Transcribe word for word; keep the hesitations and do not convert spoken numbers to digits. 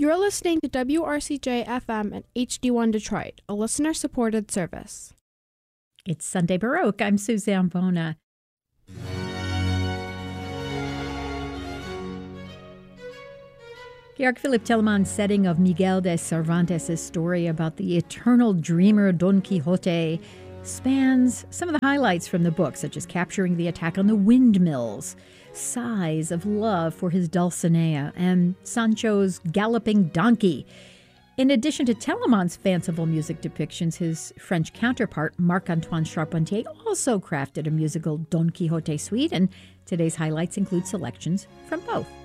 You're listening to W R C J F M and H D one Detroit, a listener-supported service. It's Sunday Baroque. I'm Suzanne Bona. Georg Philipp Telemann's setting of Miguel de Cervantes' story about the eternal dreamer Don Quixote spans some of the highlights from the book, such as capturing the attack on the windmills, sighs of love for his Dulcinea, and Sancho's galloping donkey. In addition to Telemann's fanciful music depictions, his French counterpart, Marc-Antoine Charpentier, also crafted a musical Don Quixote suite, and today's highlights include selections from both.